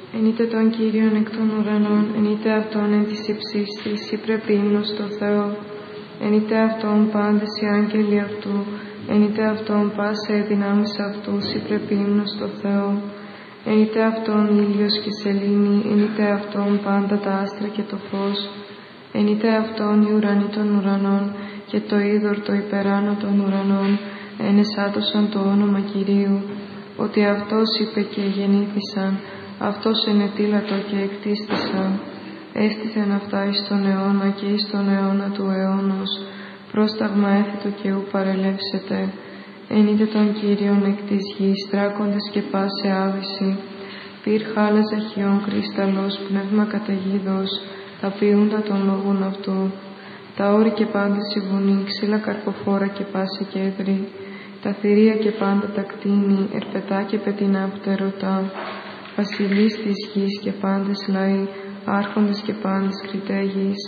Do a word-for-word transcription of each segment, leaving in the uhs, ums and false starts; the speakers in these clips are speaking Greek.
Ενείτε τον Κύριον εκ των ουρανών, ενείτε Αυτόν εν της υψής της, ή πρέπει ύμνος στο Θεό. Ενείτε Αυτόν πάντες οι άγγελοι Αυτού, ενείτε Αυτόν πάσε οι δυνάμεις Αυτούς, ή πρέπει ύμνος στο Θεό. Ενείτε Αυτόν ήλιος και σελήνη, ενείτε Αυτόν πάντα τα άστρα και το φως. Ενείτε Αυτόν οι ουρανοί των ουρανών, και το είδωρ το υπεράνω των ουρανών, ενεσάτωσαν το όνομα Κυρίου, ότι Αυτός είπε και γεννήθησαν, Αυτός ενετήλατο και εκτίστησαν. Έστηθεν αυτά εις τον αιώνα και εις τον αιώνα του αιώνος, πρόσταγμα έθετο και ου παρελεύσετε. Ενείτε τον Κύριον εκ της γης, δράκοντες και πάσε άβυση. Πυρ χάλας αχιών κρίσταλλος, πνεύμα καταιγίδος, τα ποιούντα των λόγων αυτού. Τα όρη και πάντες η βουνή, ξύλα καρποφόρα και πάση κέντρη. Τα θηρία και πάντα τα κτίνη, ερπετά και πετεινά πτερωτά. Βασιλείς της γης και πάντες λαοί, άρχοντες και πάντες κριτέ γης.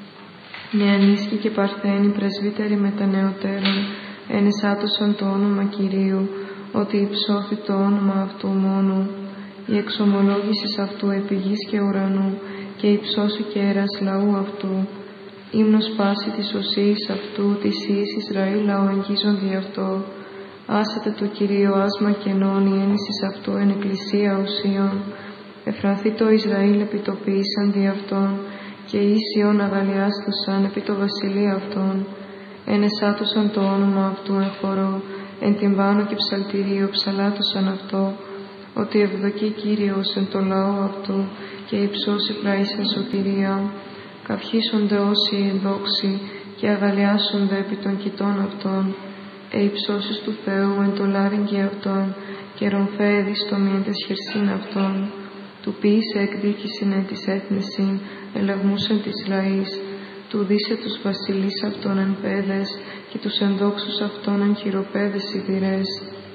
Νεανίσκοι και παρθένοι, πρεσβύτεροι μετανεωτέρων, ενεσάτωσαν το όνομα Κυρίου, ότι υψώθη το όνομα αυτού μόνου. Η εξομολόγηση αυτού επί γης και ουρανού, και υψώσου και έρας λαού αυτού. Ύμνος πάση της οσίης αυτού, της ιης Ισραήλ λαό εγγίζον δι' αυτό. Άσατε το Κυρίο άσμα κενών, η έννησης αυτού εν εκκλησία οσίων. Εφρανθεί το Ισραήλ επιτοποίησαν δι' αυτόν, και οι Ισιών αγαλιάστοσαν επί το βασιλείο αυτών. Ενεσάτωσαν το όνομα αυτού εν χορό, εν τυμβάνο και ψαλτηρίο ψαλάτωσαν αυτό, ότι ευδοκεί Κύριος εν το λαό αυτού, και υψώσει πραήσεν σωτηρία. Καυχήσονται όσοι ενδόξοι, και αγαλιάσονται επί των κοιτών αυτών. Ε υψώσεις του Θεού εν το λάρυγγι αυτών, και ρομφέδι στο μήν τες χερσίν αυτών. Του ποιήσε εκδίκησιν εν της έθνησιν, ελεγμούς εν της λαής. Του δίσε τους βασιλείς αυτών εν πέδες, και τους ενδόξους αυτών εν χειροπέδες σιδηρές.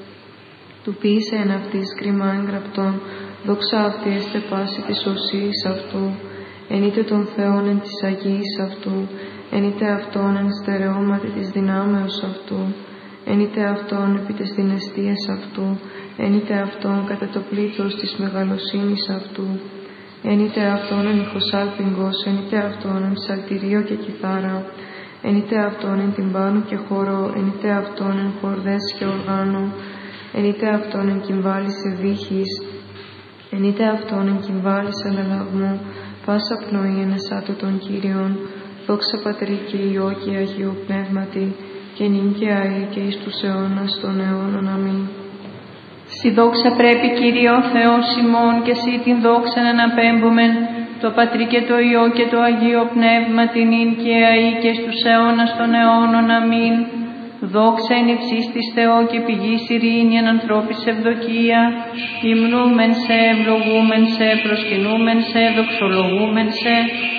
Του ποιήσε εν αυτής κρίμα έγγραπτον, δόξα αυτή έστε πάση της οσίης αυτού. Ενείτε τον Θεόν εν της αγίης αυτού, ενείτε Αυτόν εν στερεώματι της δυνάμεως αυτού. Ενείτε Αυτόν επί τες δυνεστίες αυτού, ενείτε Αυτόν κατά το πλήθος της μεγαλοσύνης αυτού. Ενείτε Αυτόν εν ηχοσάλπιγγος, ενείτε Αυτόν εν ψαλτηρίο και κιθάρα. Ενείτε Αυτόν εν τυμπάνου και χορό, ενείτε Αυτόν εν χορδές και οργάνου. Ενείτε Αυτόν εν κυμβάλης σε δίχης, ενείτε Αυτόν εν κυμβάλης αλλαλαγμού. Πάσα πνοή ενεσάτω των Κύριων, δόξα Πατρί και Υιό και Αγίου Πνεύματι, και νυν και αεί και εις τους αιώνας των αιώνων. Αμήν. Στη δόξα πρέπει, Κύριε ο Θεός ημών, και εσύ την δόξα να αναπέμπομεν, το Πατρί και το Υιό και το Αγίο Πνεύμα, την νυν και αεί και στους αιώνας των αιώνων. Αμήν. Δόξα εν υψής της Θεό και πηγής ειρήνη εν ανθρώπης ευδοκία, υμνούμεν σε, ευλογούμεν σε, προσκυνούμεν σε, δοξολογούμεν σε,